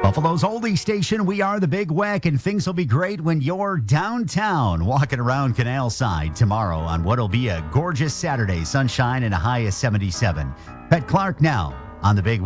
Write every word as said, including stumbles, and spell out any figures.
Buffalo's oldie station, we are the Big Weck, and things will be great when you're downtown walking around Canal Side tomorrow on what'll be a gorgeous Saturday. Sunshine and a high of seventy-seven. Pet Clark now on the Big Weck.